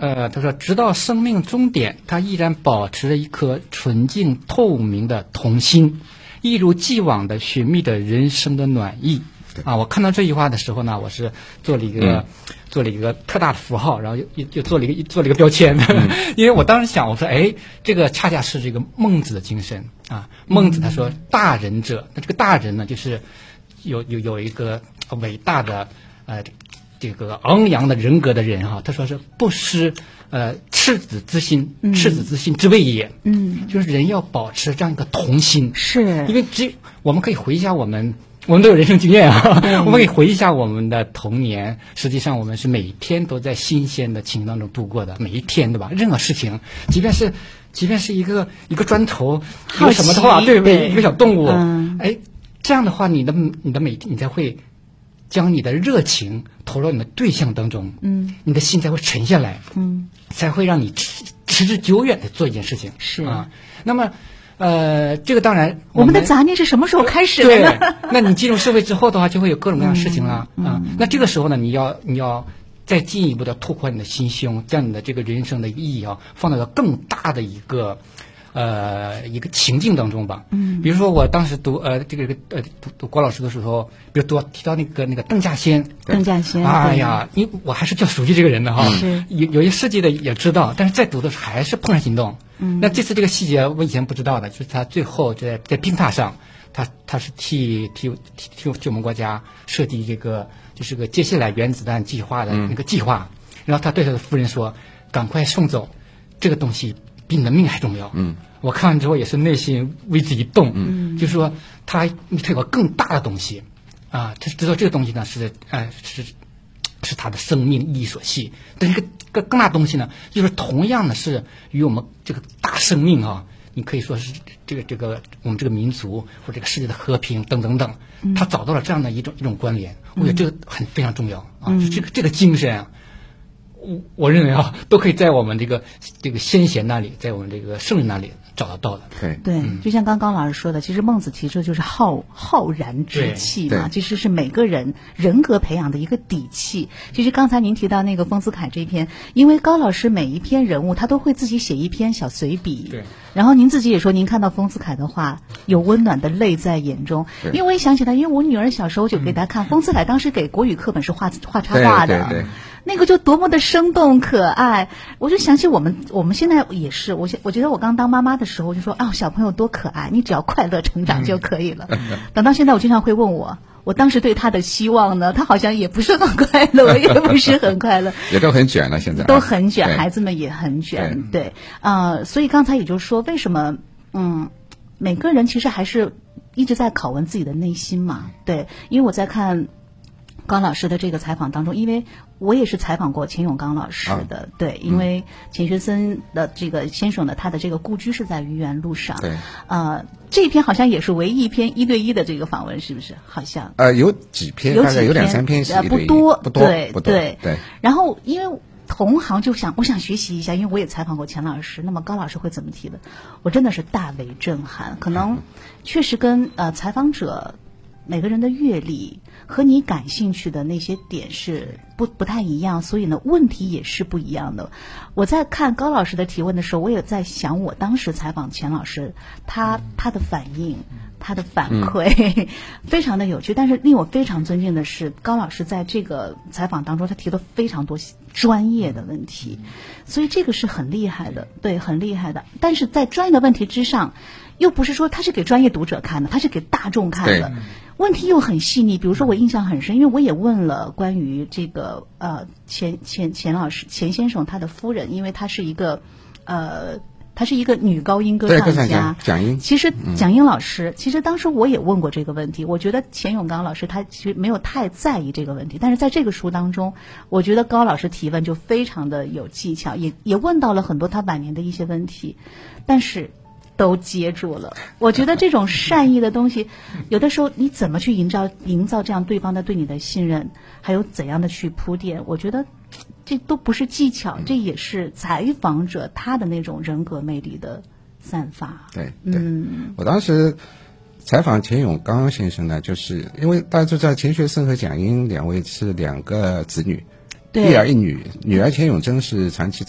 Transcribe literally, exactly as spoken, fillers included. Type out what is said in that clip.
呃，他说直到生命终点，他依然保持着一颗纯净透明的童心，一如既往的寻觅着人生的暖意。啊，我看到这句话的时候呢，我是做了一个、嗯、做了一个特大的符号，然后又又又做了一个做了一个标签、嗯、因为我当时想，我说哎，这个恰恰是这个孟子的精神啊。孟子他说大人者，那这个大人呢，就是有有有一个伟大的呃这个昂扬的人格的人哈、啊，他说是不失呃赤子之心，赤子之心之谓也。嗯，就是人要保持这样一个童心， 是因为只我们可以回忆一下我们。我们都有人生经验啊，我们可以回忆一下我们的童年。实际上，我们是每一天都在新鲜的情当中度过的，每一天，对吧？任何事情，即便是即便是一个一个砖头，一个什么的话，对不对？一个小动物，嗯、哎，这样的话，你的你的每你才会将你的热情投入到你的对象当中，嗯，你的心才会沉下来，嗯，才会让你持持之久远的做一件事情， 是啊。那么。呃，这个当然我， 我们的杂念是什么时候开始的呢？ 对，那你进入社会之后的话，就会有各种各样的事情了、嗯、啊、嗯。那这个时候呢，你要你要再进一步的拓宽你的心胸，将你的这个人生的意义啊，放到了更大的一个呃一个情境当中吧。嗯，比如说我当时读呃这个呃读读郭老师的时候，比如读提到那个那个邓稼先， 邓稼先， 哎呀，因为我还是较熟悉这个人的哈， 是有有些事迹的也知道，但是在读的时候还是怦然心动。嗯，那这次这个细节我以前不知道的，就是他最后在在冰榻上，他他是替替替替替我们国家设计这个就是个接下来原子弹计划的那个计划，嗯、然后他对他的夫人说：“赶快送走，这个东西比你的命还重要。”嗯，我看完之后也是内心为之一动，嗯，就是说他他有个更大的东西，啊，他知道这个东西呢是呃是。是他的生命意义所系，但是这个更更大东西呢，就是同样的是与我们这个大生命啊，你可以说是这个这个我们这个民族或者这个世界的和平等等等，他找到了这样的一种一种关联，我觉得这个很非常重要啊，就这个这个精神啊。我我认为啊，都可以在我们这个这个先贤那里，在我们这个圣人那里找得到的。 对对、嗯，就像刚刚老师说的，其实孟子提出就是浩浩然之气嘛，其实是每个人人格培养的一个底气。其实刚才您提到那个丰子恺这一篇，因为高老师每一篇人物他都会自己写一篇小随笔， 对。 然后您自己也说，您看到丰子恺的话，有温暖的泪在眼中。因为我也想起来，因为我女儿小时候就给她看，丰子恺当时给国语课本是画画插画的。 对对对， 那个就多么的生动可爱，我就想起我们我们现在也是，我我觉得我刚当妈妈的时候就说啊，小朋友多可爱，你只要快乐成长就可以了。嗯、等到现在，我经常会问我，我当时对他的希望呢，他好像也不是很快乐，我也不是很快乐， 也都很卷了，现在都很卷，孩子们也很卷，对啊、呃，所以刚才也就是说，为什么嗯，每个人其实还是一直在拷问自己的内心嘛，对，因为我在看高老师的这个采访当中，因为我也是采访过钱永刚老师的，啊、对，因为钱学森的这个先生呢，他的这个故居是在愚园路上， 对， 呃，这一篇好像也是唯一一篇一对一的这个访问，是不是？好像呃，有几篇， 有几篇， 有两三篇是一对一， 不多， 不多， 对不多， 对对。 然后因为同行就想，我想学习一下，因为我也采访过钱老师，那么高老师会怎么提的？我真的是大为震撼，可能确实跟呃采访者每个人的阅历和你感兴趣的那些点是不不太一样，所以呢问题也是不一样的。我在看高老师的提问的时候，我也在想我当时采访钱老师，他他的反应，他的反馈、嗯、非常的有趣。但是令我非常尊敬的是，高老师在这个采访当中，他提了非常多专业的问题，所以这个是很厉害的，对，很厉害的。但是在专业的问题之上，又不是说他是给专业读者看的，他是给大众看的。问题又很细腻，比如说我印象很深，因为我也问了关于这个呃钱钱钱老师钱先生他的夫人，因为他是一个呃她是一个女高音歌唱家蒋英。 其实蒋英老师、嗯，其实当时我也问过这个问题，我觉得钱永刚老师他其实没有太在意这个问题，但是在这个书当中，我觉得高老师提问就非常的有技巧，也也问到了很多他晚年的一些问题，但是都接住了。我觉得这种善意的东西，有的时候你怎么去营造营造这样对方的对你的信任，还有怎样的去铺垫，我觉得这都不是技巧，这也是采访者他的那种人格魅力的散发。 对对、嗯，我当时采访钱永刚先生呢，就是因为大家都知道钱学森和蒋英两位是两个子女，一儿一女，女儿钱永贞是长期